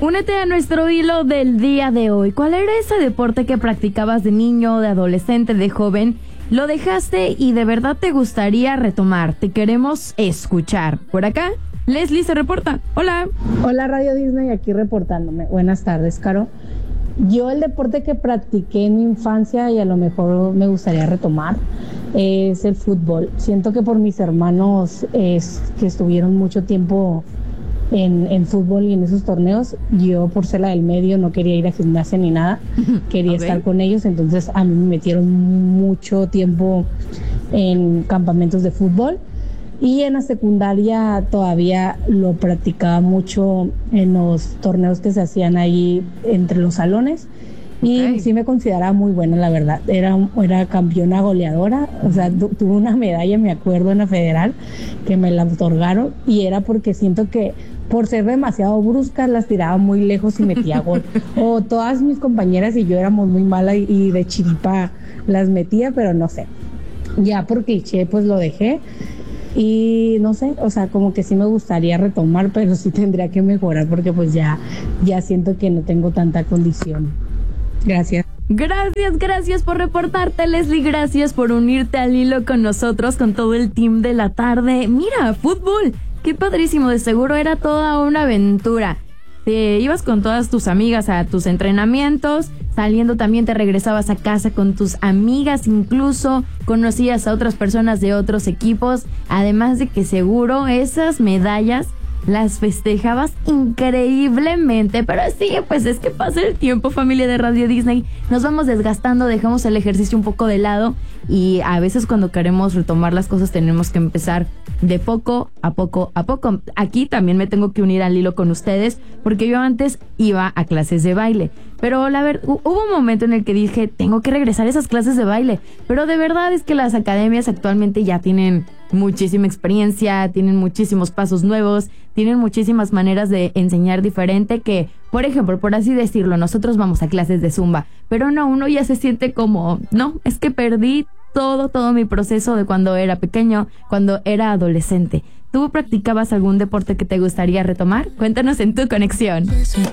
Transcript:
Únete a nuestro hilo del día de hoy. ¿Cuál era ese deporte que practicabas de niño, de adolescente, de joven? Lo dejaste y de verdad te gustaría retomar. Te queremos escuchar. Por acá, Leslie se reporta. Hola. Hola Radio Disney, aquí reportándome. Buenas tardes, Caro. Yo el deporte que practiqué en mi infancia y a lo mejor me gustaría retomar es el fútbol. Siento que por mis hermanos que estuvieron mucho tiempo en fútbol y en esos torneos, yo por ser la del medio no quería ir a gimnasia ni nada, quería estar con ellos, entonces a mí me metieron mucho tiempo en campamentos de fútbol. Y en la secundaria todavía lo practicaba mucho en los torneos que se hacían ahí entre los salones. Y sí me consideraba muy buena, la verdad. Era campeona goleadora. O sea, tuve una medalla, me acuerdo, en la federal, que me la otorgaron. Y era porque siento que por ser demasiado brusca las tiraba muy lejos y metía gol. O todas mis compañeras y yo éramos muy malas y de chiripa las metía, pero no sé. Ya por cliché pues lo dejé. Y no sé, o sea, como que sí me gustaría retomar, pero sí tendría que mejorar porque pues ya siento que no tengo tanta condición. Gracias. Gracias por reportarte, Leslie. Gracias por unirte al hilo con nosotros, con todo el team de la tarde. Mira, fútbol, qué padrísimo, de seguro era toda una aventura. Te ibas con todas tus amigas a tus entrenamientos, saliendo también te regresabas a casa con tus amigas, incluso conocías a otras personas de otros equipos, además de que seguro esas medallas las festejabas increíblemente. Pero sí, pues es que pasa el tiempo, familia de Radio Disney, nos vamos desgastando, dejamos el ejercicio un poco de lado y a veces cuando queremos retomar las cosas tenemos que empezar de poco a poco a poco. Aquí también me tengo que unir al hilo con ustedes porque yo antes iba a clases de baile, pero hubo un momento en el que dije, tengo que regresar a esas clases de baile, pero de verdad es que las academias actualmente ya tienen muchísima experiencia, tienen muchísimos pasos nuevos, tienen muchísimas maneras de enseñar diferente que, por ejemplo, por así decirlo, nosotros vamos a clases de Zumba, pero no, uno ya se siente como, no, es que perdí todo mi proceso de cuando era pequeño, cuando era adolescente. ¿Tú practicabas algún deporte que te gustaría retomar? Cuéntanos en Tu Conexión.